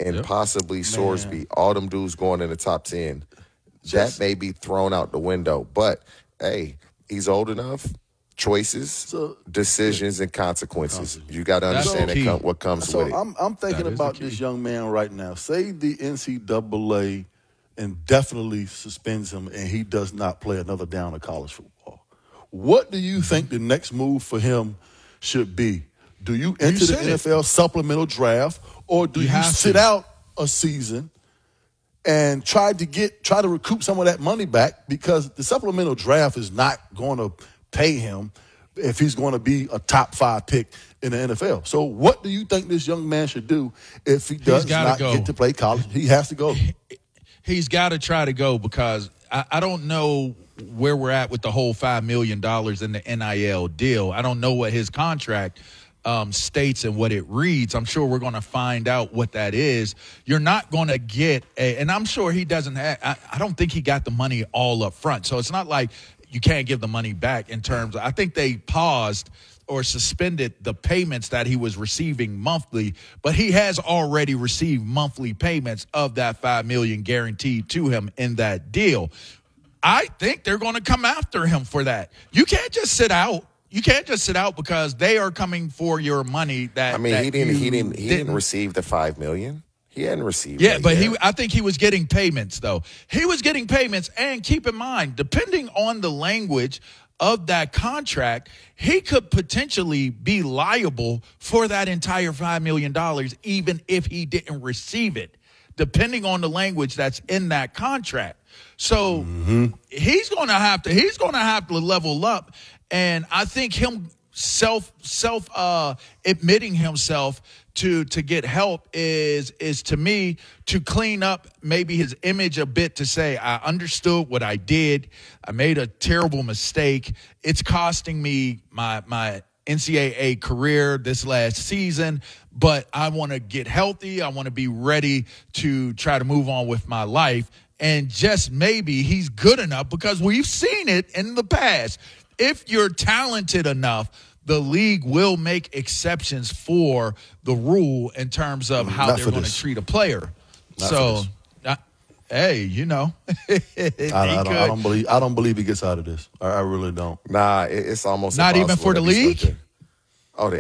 and possibly Sorsby, Man. all them dudes going in the top 10, that may be thrown out the window. But, hey, he's old enough. Choices, decisions, and consequences. You got to understand what comes with it. I'm thinking about this young man right now. Say the NCAA indefinitely suspends him and he does not play another down of college football. What do you think the next move for him should be? Do you enter the NFL supplemental draft, or do you sit out a season and try to recoup some of that money back? Because the supplemental draft is not going to pay him if he's going to be a top 5 pick in the NFL. So what do you think this young man should do if he does not get to play college? He has to go. He's got to try to go, because I don't know where we're at with the whole $5 million in the NIL deal. I don't know what his contract states and what it reads. I'm sure we're going to find out what that is. You're not going to get and I'm sure he doesn't have, I don't think he got the money all up front. So it's not like you can't give the money back in terms of, I think they paused or suspended the payments that he was receiving monthly, but he has already received monthly payments of that $5 million guaranteed to him in that deal. I think they're going to come after him for that. You can't just sit out. You can't just sit out because they are coming for your money. He didn't receive the $5 million. He hadn't received. Yeah, but I think he was getting payments though. He was getting payments, and keep in mind, depending on the language of that contract, he could potentially be liable for that entire $5 million, even if he didn't receive it, depending on the language that's in that contract. So he's going to have to level up, and I think him admitting himself to get help is to me to clean up maybe his image a bit, to say, I understood what I did. I made a terrible mistake. It's costing me my NCAA career this last season, but I want to get healthy. I want to be ready to try to move on with my life. And just maybe he's good enough, because we've seen it in the past. If you're talented enough, the league will make exceptions for the rule in terms of how they're going to treat a player. Hey, you know, I don't believe he gets out of this. I really don't. Nah, it's almost not even for the league. Oh, the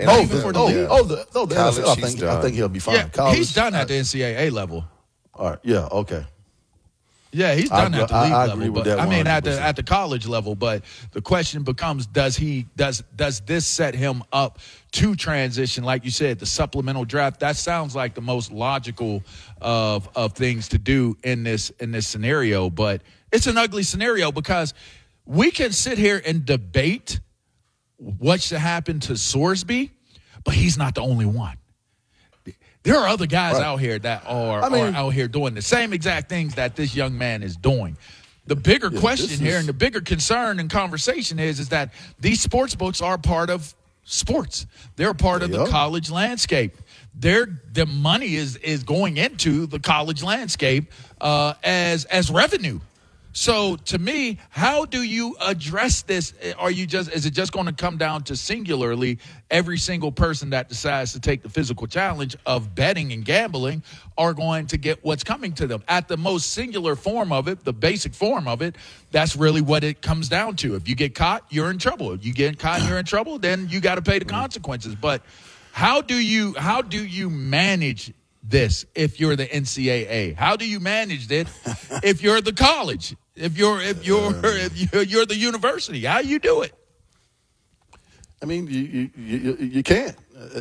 NFL. I think he'll be fine. Yeah, College, he's done at the NCAA level. All right. Yeah. Okay. Yeah, he's done at the league level, but I mean at the college level. But the question becomes: does this set him up to transition? Like you said, the supplemental draft. That sounds like the most logical of things to do in this scenario. But it's an ugly scenario, because we can sit here and debate what should happen to Sorsby, but he's not the only one. There are other guys out here that are out here doing the same exact things that this young man is doing. The bigger question here and the bigger concern and conversation is that these sports books are part of sports. They're part of the college landscape. The money is going into the college landscape as revenue. So to me, how do you address this? Is it just going to come down to singularly every single person that decides to take the physical challenge of betting and gambling are going to get what's coming to them? At the most singular form of it, the basic form of it, that's really what it comes down to. If you get caught, you're in trouble. If you get caught and you're in trouble, then you got to pay the consequences. But how do you manage this if you're the NCAA? How do you manage it if you're the college? If you're the university, how you do it? I mean, you can't.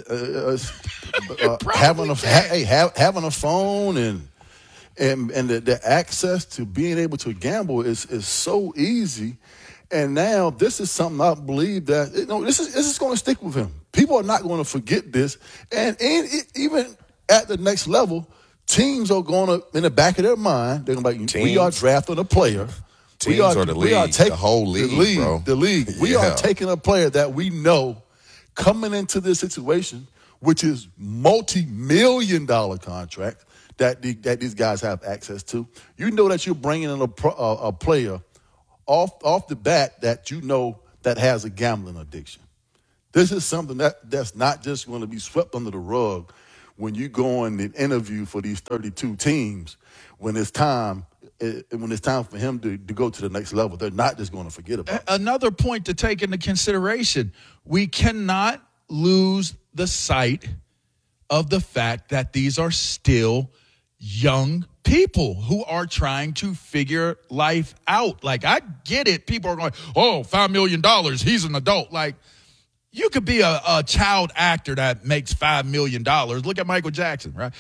Having a phone and the access to being able to gamble is so easy. And now this is something I believe that this is going to stick with him. People are not going to forget this, and even at the next level, teams are going to, in the back of their mind, they're going to be like, we are drafting a player. The whole league, bro. The league. We are taking a player that we know coming into this situation, which is multi-million-dollar contract that these guys have access to. You know that you're bringing in a player off the bat that you know that has a gambling addiction. This is something that's not just going to be swept under the rug when you go on an interview for these 32 teams, when it's time for him to go to the next level, they're not just going to forget about it. Another point to take into consideration, we cannot lose the sight of the fact that these are still young people who are trying to figure life out. Like, I get it. People are going, oh, $5 million, he's an adult. Like, you could be a child actor that makes $5 million. Look at Michael Jackson, right?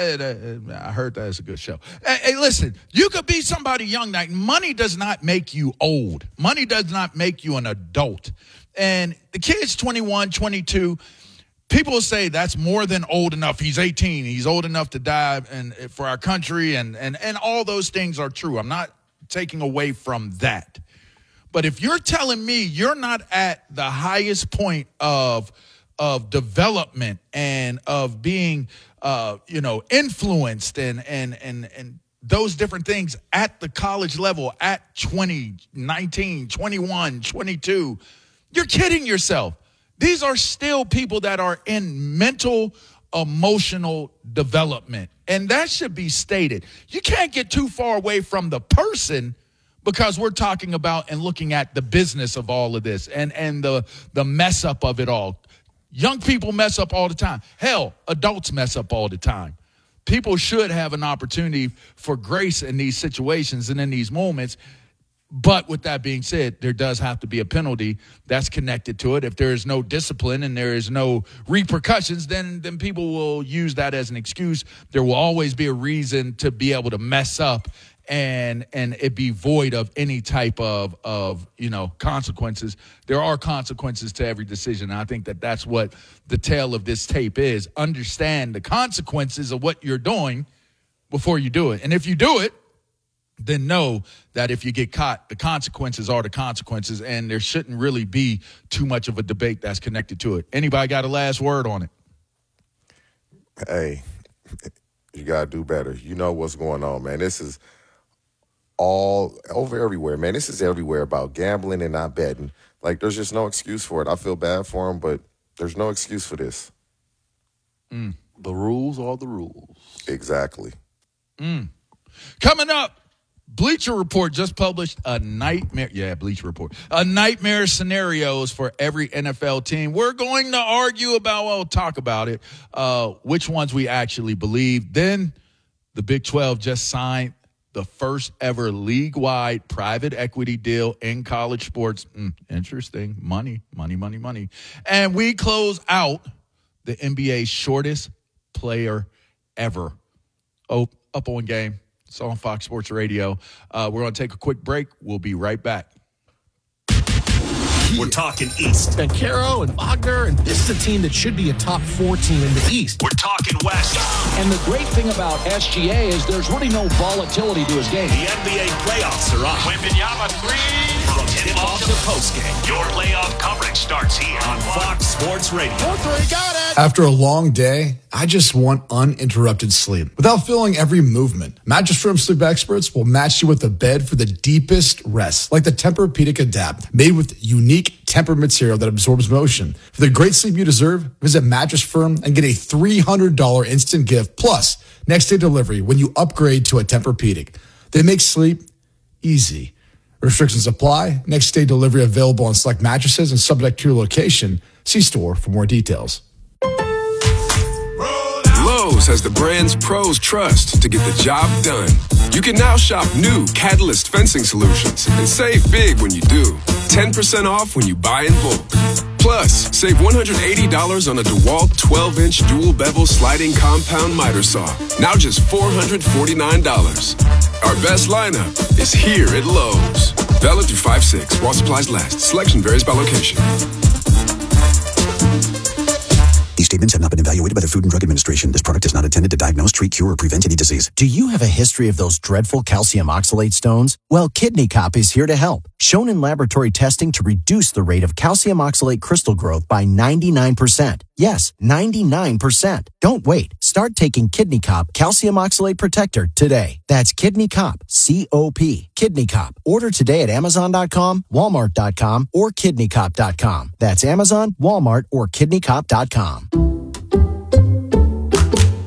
I heard that is a good show. Hey, listen, you could be somebody young. Like, money does not make you old. Money does not make you an adult. And the kid's 21, 22. People say that's more than old enough. He's 18. He's old enough to die and for our country, and all those things are true. I'm not taking away from that. But if you're telling me you're not at the highest point of development and of being, influenced and those different things at the college level at 20, 19, 21, 22, you're kidding yourself. These are still people that are in mental, emotional development. And that should be stated. You can't get too far away from the person, because we're talking about and looking at the business of all of this and the mess up of it all. Young people mess up all the time. Hell, adults mess up all the time. People should have an opportunity for grace in these situations and in these moments. But with that being said, there does have to be a penalty that's connected to it. If there is no discipline and there is no repercussions, then people will use that as an excuse. There will always be a reason to be able to mess up and it be void of any type of consequences. There are consequences to every decision. And I think that's what the tale of this tape is. Understand the consequences of what you're doing before you do it. And if you do it, then know that if you get caught, the consequences are the consequences, and there shouldn't really be too much of a debate that's connected to it. Anybody got a last word on it? Hey, you got to do better. You know what's going on, man. This is all over everywhere, man. This is everywhere about gambling and not betting. Like, there's just no excuse for it. I feel bad for him, but there's no excuse for this. The rules are the rules. Exactly. Coming up, Bleacher Report just published a nightmare scenarios for every NFL team. We're going to argue about, talk about it, which ones we actually believe. Then the Big 12 just signed the first ever league-wide private equity deal in college sports. Interesting. Money. And we close out the NBA's shortest player ever. Oh, Up On Game. It's on Fox Sports Radio. We're going to take a quick break. We'll be right back. We're talking East. Bancaro and Wagner, and this is a team that should be a top 4 team in the East. We're talking West. And the great thing about SGA is there's really no volatility to his game. The NBA playoffs are on. Wembanyama 3. From tip-off to postgame, your playoff coverage starts here on Fox Sports Radio. 4-3, got it. After a long day, I just want uninterrupted sleep without feeling every movement. Mattress Firm sleep experts will match you with a bed for the deepest rest, like the Tempur-Pedic Adapt, made with unique Tempur material that absorbs motion. For the great sleep you deserve, visit Mattress Firm and get a $300 instant gift plus next day delivery when you upgrade to a Tempur-Pedic. They make sleep easy. Restrictions apply. Next day delivery available on select mattresses and subject to your location. See store for more details. Lowe's has the brands pros trust to get the job done. You can now shop new Catalyst fencing solutions and save big when you do. 10% off when you buy in bulk. Plus, save $180 on a DeWalt 12-inch dual bevel sliding compound miter saw. Now just $449. Our best lineup is here at Lowe's. Valid through 5/6 while supplies last. Selection varies by location. These statements have not been evaluated by the Food and Drug Administration. This product is not intended to diagnose, treat, cure, or prevent any disease. Do you have a history of those dreadful calcium oxalate stones? Well, Kidney Cop is here to help. Shown in laboratory testing to reduce the rate of calcium oxalate crystal growth by 99%. Yes, 99%. Don't wait. Start taking Kidney Cop Calcium Oxalate Protector today. That's Kidney Cop, C-O-P. Kidney Cop. Order today at Amazon.com, Walmart.com, or KidneyCop.com. That's Amazon, Walmart, or KidneyCop.com.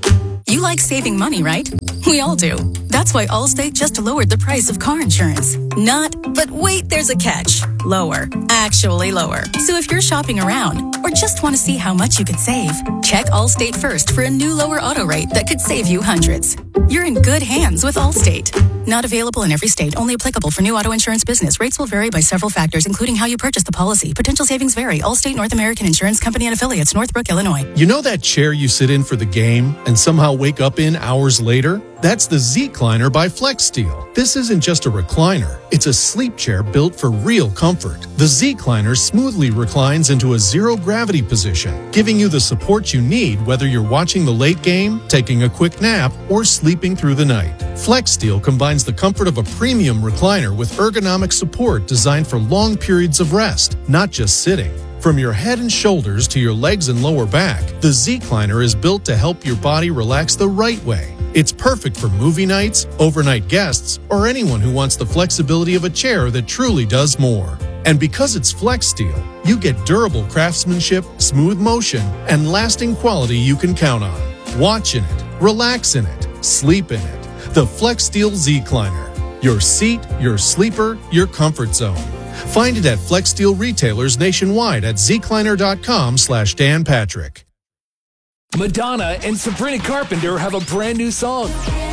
like saving money, right? We all do. That's why Allstate just lowered the price of car insurance. Not, but wait, there's a catch. Lower. Actually lower. So if you're shopping around or just want to see how much you could save, check Allstate first for a new lower auto rate that could save you hundreds. You're in good hands with Allstate. Not available in every state. Only applicable for new auto insurance business. Rates will vary by several factors, including how you purchase the policy. Potential savings vary. Allstate North American Insurance Company and Affiliates, Northbrook, Illinois. You know that chair you sit in for the game and somehow wake up in hours later? That's the Z-Cliner by FlexSteel. This isn't just a recliner. It's a sleep chair built for real comfort. The Z-Cliner smoothly reclines into a zero-gravity position, giving you the support you need whether you're watching the late game, taking a quick nap, or sleeping through the night. FlexSteel combines the comfort of a premium recliner with ergonomic support designed for long periods of rest, not just sitting. From your head and shoulders to your legs and lower back, the Z-Cliner is built to help your body relax the right way. It's perfect for movie nights, overnight guests, or anyone who wants the flexibility of a chair that truly does more. And because it's FlexSteel, you get durable craftsmanship, smooth motion, and lasting quality you can count on. Watch in it, relax in it, sleep in it. The FlexSteel Z-Cliner. Your seat, your sleeper, your comfort zone. Find it at FlexSteel retailers nationwide at zcliner.com/Dan Patrick. Madonna and Sabrina Carpenter have a brand new song.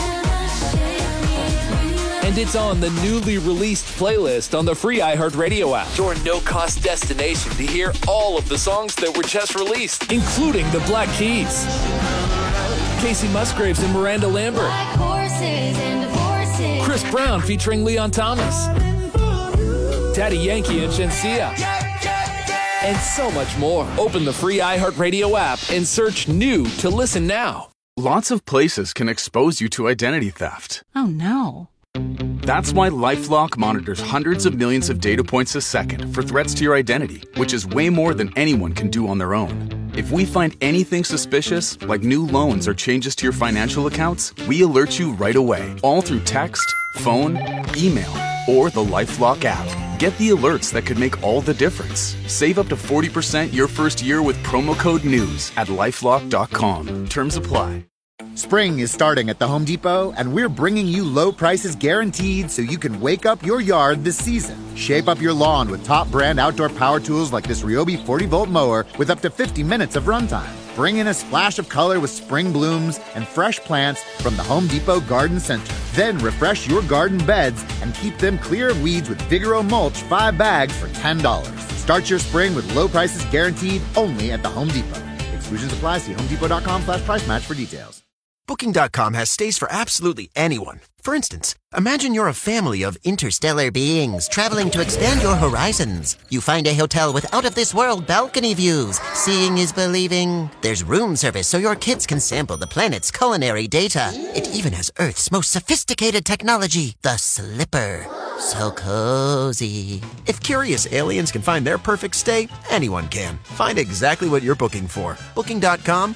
And it's on the newly released playlist on the free iHeartRadio app. Your no-cost destination to hear all of the songs that were just released, including the Black Keys, Casey Musgraves and Miranda Lambert, Chris Brown featuring Leon Thomas, Daddy Yankee and Shenseea, and so much more. Open the free iHeartRadio app and search new to listen now. Lots of places can expose you to identity theft. Oh, no. That's why LifeLock monitors hundreds of millions of data points a second for threats to your identity, which is way more than anyone can do on their own. If we find anything suspicious, like new loans or changes to your financial accounts, we alert you right away, all through text, phone, email, or the LifeLock app. Get the alerts that could make all the difference. Save up to 40% your first year with promo code NEWS at LifeLock.com. Terms apply. Spring is starting at the Home Depot, and we're bringing you low prices guaranteed so you can wake up your yard this season. Shape up your lawn with top brand outdoor power tools like this Ryobi 40-volt mower with up to 50 minutes of runtime. Bring in a splash of color with spring blooms and fresh plants from the Home Depot Garden Center. Then refresh your garden beds and keep them clear of weeds with Vigoro Mulch 5 bags for $10. Start your spring with low prices guaranteed only at the Home Depot. Exclusions apply. See homedepot.com/price match for details. Booking.com has stays for absolutely anyone. For instance, imagine you're a family of interstellar beings traveling to expand your horizons. You find a hotel with out-of-this-world balcony views. Seeing is believing. There's room service so your kids can sample the planet's culinary data. It even has Earth's most sophisticated technology, the Slipper. So cozy. If curious aliens can find their perfect stay, anyone can. Find exactly what you're booking for. Booking.com,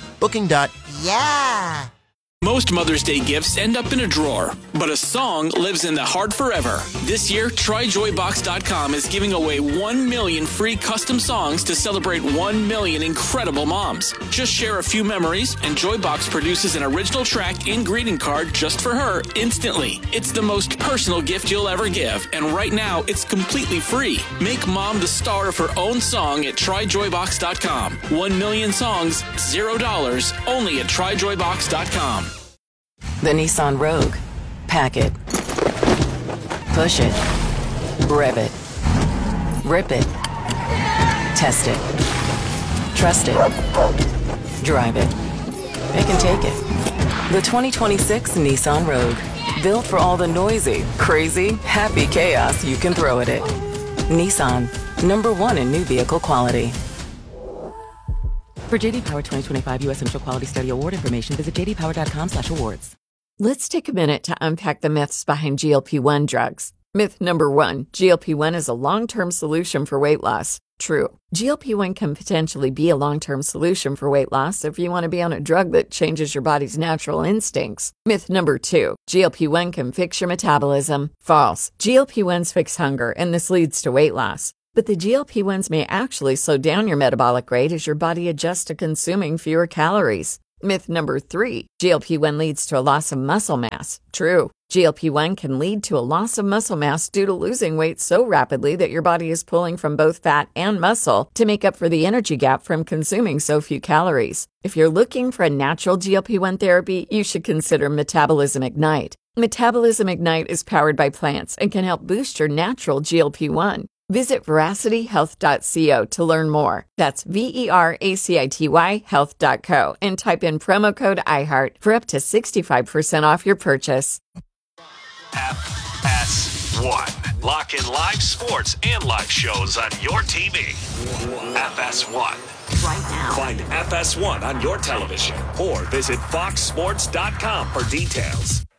booking.yeah. Most Mother's Day gifts end up in a drawer, but a song lives in the heart forever. This year, TryJoyBox.com is giving away 1 million free custom songs to celebrate 1 million incredible moms. Just share a few memories, and Joybox produces an original track and greeting card just for her instantly. It's the most personal gift you'll ever give, and right now, it's completely free. Make mom the star of her own song at TryJoyBox.com. 1 million songs, $0, only at TryJoyBox.com. The Nissan Rogue. Pack it. Push it. Rev it. Rip it. Test it. Trust it. Drive it. It can take it. The 2026 Nissan Rogue. Built for all the noisy, crazy, happy chaos you can throw at it. Nissan. #1 in new vehicle quality. For J.D. Power 2025 U.S. Central Quality Study Award information, visit jdpower.com/awards. Let's take a minute to unpack the myths behind GLP-1 drugs. Myth number 1, GLP-1 is a long-term solution for weight loss. True. GLP-1 can potentially be a long-term solution for weight loss if you want to be on a drug that changes your body's natural instincts. Myth number 2, GLP-1 can fix your metabolism. False. GLP-1s fix hunger, and this leads to weight loss. But the GLP-1s may actually slow down your metabolic rate as your body adjusts to consuming fewer calories. Myth number 3, GLP-1 leads to a loss of muscle mass. True. GLP-1 can lead to a loss of muscle mass due to losing weight so rapidly that your body is pulling from both fat and muscle to make up for the energy gap from consuming so few calories. If you're looking for a natural GLP-1 therapy, you should consider Metabolism Ignite. Metabolism Ignite is powered by plants and can help boost your natural GLP-1. Visit veracityhealth.co to learn more. That's VERACITY health.co and type in promo code iHeart for up to 65% off your purchase. FS1. Lock in live sports and live shows on your TV. FS1. Right now. Find FS1 on your television or visit foxsports.com for details.